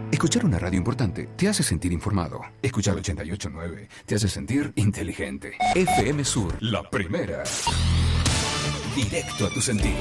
Escuchar una radio importante te hace sentir informado. Escuchar 88.9 te hace sentir inteligente. FM Sur, la primera. Directo a tu sentido.